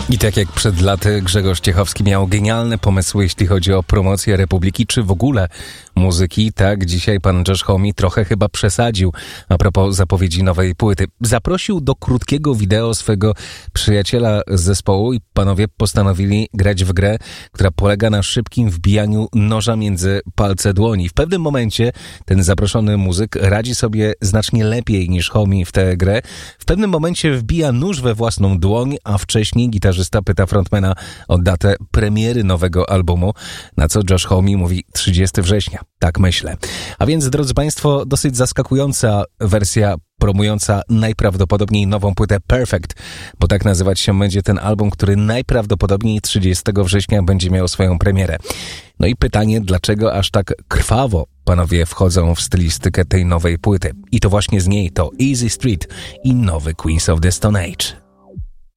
I tak jak przed laty Grzegorz Ciechowski miał genialne pomysły, jeśli chodzi o promocję Republiki, czy w ogóle muzyki, tak dzisiaj pan Josh Homme trochę chyba przesadził a propos zapowiedzi nowej płyty. Zaprosił do krótkiego wideo swego przyjaciela z zespołu i panowie postanowili grać w grę, która polega na szybkim wbijaniu noża między palce dłoni. W pewnym momencie ten zaproszony muzyk radzi sobie znacznie lepiej niż Homme w tę grę. W pewnym momencie wbija nóż we własną dłoń, a wcześniej gitarzysta pyta frontmana o datę premiery nowego albumu, na co Josh Homme mówi 30 września. Tak myślę. A więc, drodzy Państwo, dosyć zaskakująca wersja promująca najprawdopodobniej nową płytę Perfect, bo tak nazywać się będzie ten album, który najprawdopodobniej 30 września będzie miał swoją premierę. No i pytanie, dlaczego aż tak krwawo panowie wchodzą w stylistykę tej nowej płyty? I to właśnie z niej to Easy Street i nowy Queens of the Stone Age.